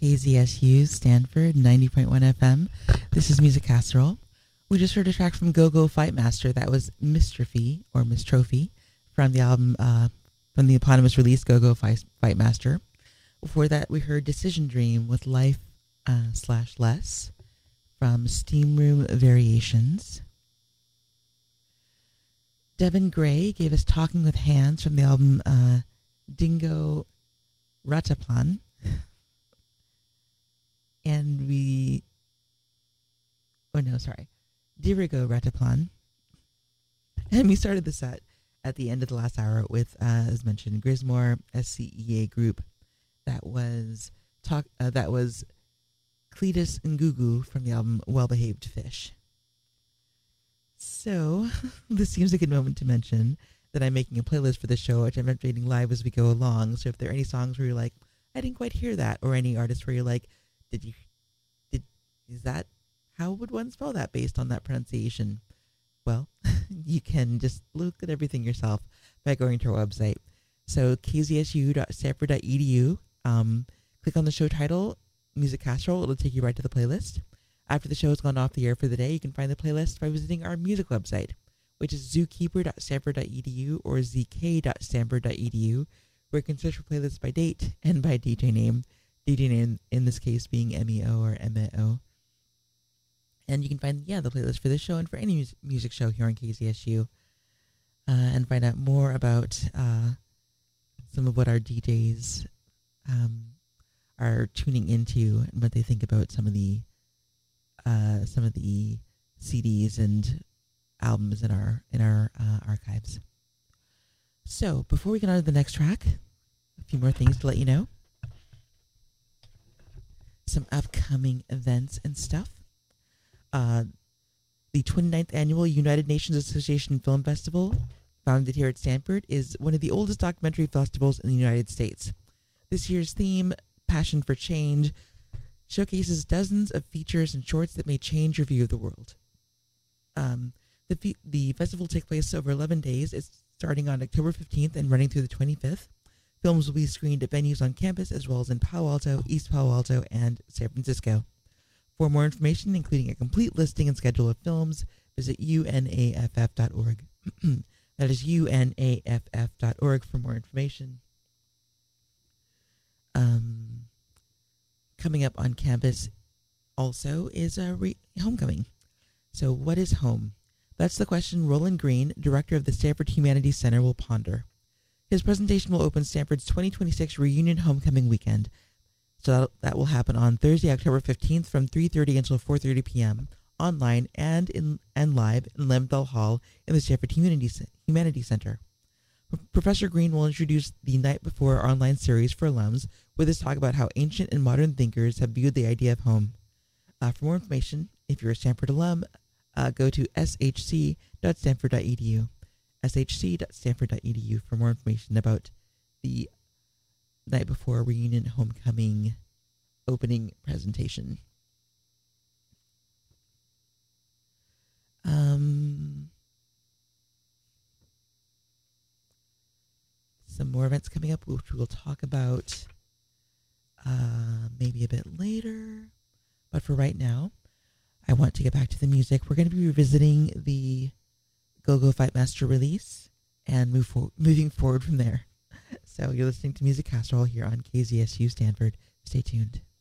KZSU Stanford 90.1 FM. This is Music Casserole. We just heard a track from Go-Go Fight Master that was Mistrophy or Miss Trophy from the album, from the eponymous release Go-Go Fight Master. Before that, we heard Decision Dream with Life / Less from Steam Room Variations. Devin Gray gave us Talking with Hands from the album Dingo Rataplan. And Dirigo Rataplan. And we started the set at the end of the last hour with, as mentioned, Grismore SCEA group. That was Cletus and Gugu from the album Well Behaved Fish. So, this seems like a good moment to mention that I'm making a playlist for the show, which I'm updating live as we go along. So if there are any songs where you're like, I didn't quite hear that, or any artists where you're like, is that, how would one spell that based on that pronunciation? Well, you can just look at everything yourself by going to our website. So kzsu.stanford.edu, click on the show title, Music Casserole, it'll take you right to the playlist. After the show has gone off the air for the day, you can find the playlist by visiting our music website, which is zookeeper.stanford.edu or zk.stanford.edu, where you can search for playlists by date and by DJ name in this case being MEO or MAO. And you can find, the playlist for this show and for any music show here on KZSU, and find out more about some of what our DJs are tuning into and what they think about some of the CDs and albums in our archives. So before we get on to the next track, a few more things to let you know. Some upcoming events and stuff. The 29th Annual United Nations Association Film Festival, founded here at Stanford, is one of the oldest documentary festivals in the United States. This year's theme, Passion for Change, showcases dozens of features and shorts that may change your view of the world. The festival will take place over 11 days. It's starting on October 15th and running through the 25th. Films will be screened at venues on campus as well as in Palo Alto, East Palo Alto, and San Francisco. For more information, including a complete listing and schedule of films, visit unaff.org. That is unaff.org for more information. Coming up on campus also is homecoming. So what is home? That's the question Roland Green, director of the Stanford Humanities Center, will ponder. His presentation will open Stanford's 2026 Reunion Homecoming Weekend. So that will happen on Thursday, October 15th from 3:30 until 4:30 p.m. online and live in Lemthal Hall in the Stanford Humanities Center. Professor Green will introduce the Night Before online series for alums with his talk about how ancient and modern thinkers have viewed the idea of home. For more information, if you're a Stanford alum, go to shc.stanford.edu. shc.stanford.edu for more information about the Night Before Reunion Homecoming opening presentation. Some more events coming up, which we'll talk about maybe a bit later. But for right now, I want to get back to the music. We're going to be revisiting the Go-Go Fight Master release and moving forward from there. So you're listening to Music Casserole here on KZSU Stanford. Stay tuned.